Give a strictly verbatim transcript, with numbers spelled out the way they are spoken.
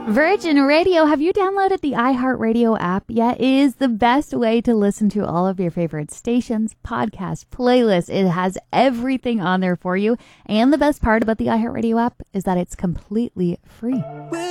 Virgin Radio, have you downloaded the iHeartRadio app yet? It is the best way to listen to all of your favorite stations, podcasts, playlists. It has everything on there for you. And the best part about the iHeartRadio app is that it's completely free.